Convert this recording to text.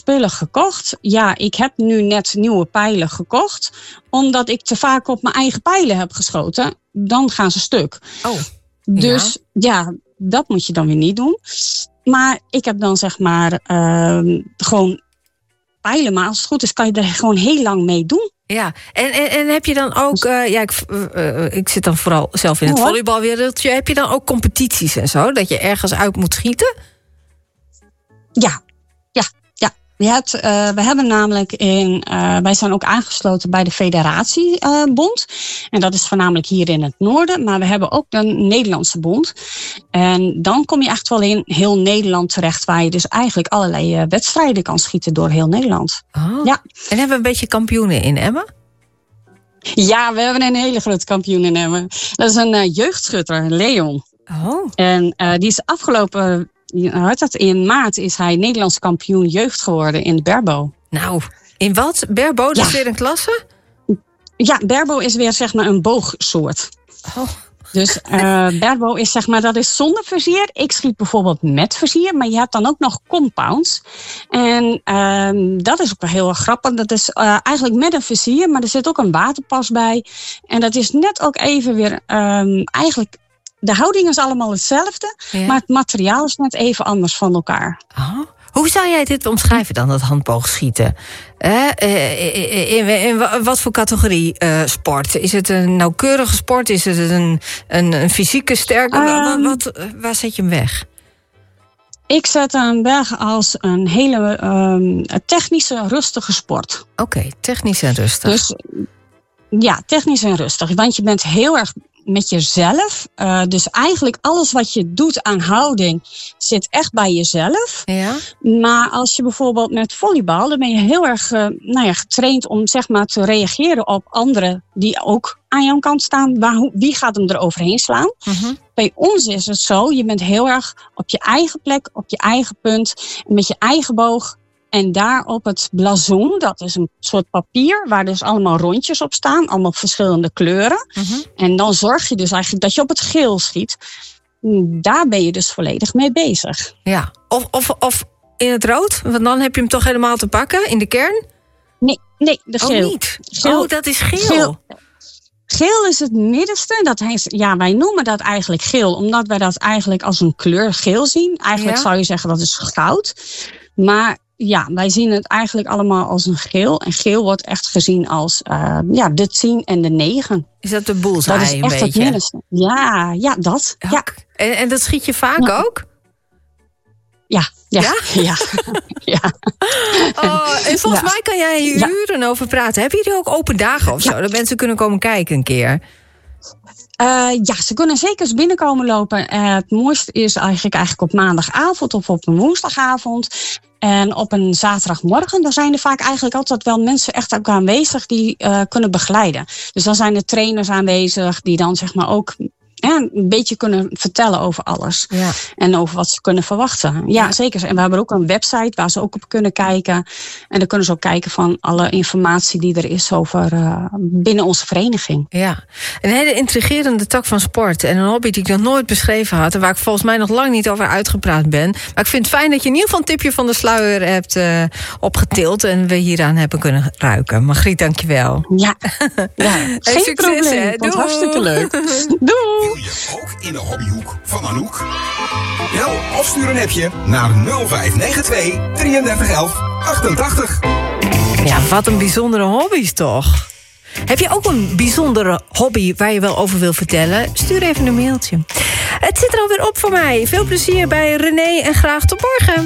spullen gekocht. Ja, ik heb nu net nieuwe pijlen gekocht. Omdat ik te vaak op mijn eigen pijlen heb geschoten. Dan gaan ze stuk. Oh, dus ja, dat moet je dan weer niet doen. Maar ik heb dan zeg maar gewoon pijlen. Maar als het goed is, kan je er gewoon heel lang mee doen. Ja, en heb je dan ook... ik zit dan vooral zelf in het volleybalwereldje. Heb je dan ook competities en zo? Dat je ergens uit moet schieten? Ja. We hebben namelijk wij zijn ook aangesloten bij de Federatiebond. En dat is voornamelijk hier in het noorden. Maar we hebben ook een Nederlandse bond. En dan kom je echt wel in heel Nederland terecht, waar je dus eigenlijk allerlei wedstrijden kan schieten door heel Nederland. Oh. Ja. En hebben we een beetje kampioenen in Emmen? Ja, we hebben een hele grote kampioen in Emmen. Dat is een jeugdschutter, Leon. Oh. En die is afgelopen... In maart is hij Nederlands kampioen jeugd geworden in Berbo. Nou, in wat? Berbo, dat is weer een klasse? Ja, Berbo is weer zeg maar een boogsoort. Oh. Dus Berbo is zeg maar, dat is zonder vizier. Ik schiet bijvoorbeeld met vizier, maar je hebt dan ook nog compounds. En dat is ook wel heel erg grappig. Dat is eigenlijk met een vizier, maar er zit ook een waterpas bij. En dat is net ook even weer eigenlijk... De houding is allemaal hetzelfde, maar het materiaal is net even anders van elkaar. Oh. Hoe zou jij dit omschrijven dan, dat handboogschieten? In wat voor categorie sport? Is het een nauwkeurige sport? Is het een fysieke sterke? Waar zet je hem weg? Ik zet hem weg als een hele technische, rustige sport. Oké, technisch en rustig. Dus ja, technisch en rustig. Want je bent heel erg met jezelf. Dus eigenlijk alles wat je doet aan houding zit echt bij jezelf. Ja. Maar als je bijvoorbeeld met volleybal, dan ben je heel erg getraind om zeg maar te reageren op anderen die ook aan jouw kant staan. Wie gaat hem er overheen slaan? Uh-huh. Bij ons is het zo, je bent heel erg op je eigen plek, op je eigen punt, met je eigen boog. En daar op het blazoen, dat is een soort papier waar dus allemaal rondjes op staan. Allemaal verschillende kleuren. Uh-huh. En dan zorg je dus eigenlijk dat je op het geel schiet. Daar ben je dus volledig mee bezig. Ja, of in het rood? Want dan heb je hem toch helemaal te pakken in de kern? Nee, de geel. Oh, niet? Geel, dat is geel. Geel is het middenste. Wij noemen dat eigenlijk geel, omdat wij dat eigenlijk als een kleur geel zien. Eigenlijk zou je zeggen dat is goud. Maar ja, wij zien het eigenlijk allemaal als een geel. En geel wordt echt gezien als de 10 en de 9. Is dat de bullseye dat is echt een beetje? Het middenste. Ja, dat. Ja. En dat schiet je vaak ook? Ja. Oh, en volgens mij kan jij hier uren over praten. Heb je er ook open dagen of zo? Dat mensen kunnen komen kijken een keer. Ze kunnen zeker eens binnenkomen lopen. Het mooiste is eigenlijk op maandagavond of op een woensdagavond. En op een zaterdagmorgen, dan zijn er vaak eigenlijk altijd wel mensen echt ook aanwezig die kunnen begeleiden. Dus dan zijn er trainers aanwezig die dan zeg maar ook een beetje kunnen vertellen over alles. Ja. En over wat ze kunnen verwachten. Ja, zeker. En we hebben ook een website waar ze ook op kunnen kijken. En dan kunnen ze ook kijken van alle informatie die er is over binnen onze vereniging. Ja, een hele intrigerende tak van sport. En een hobby die ik nog nooit beschreven had. En waar ik volgens mij nog lang niet over uitgepraat ben. Maar ik vind het fijn dat je in ieder geval een tipje van de sluier hebt opgetild. En we hieraan hebben kunnen ruiken. Margriet, dankjewel. Ja, geen succes, probleem. Het was hartstikke leuk. Doei! Wil je ook in de hobbyhoek van Anouk? Bel of stuur een appje naar 0592 3311 88. Ja, wat een bijzondere hobby's toch? Heb je ook een bijzondere hobby waar je wel over wil vertellen? Stuur even een mailtje. Het zit er alweer op voor mij. Veel plezier bij René en graag tot morgen.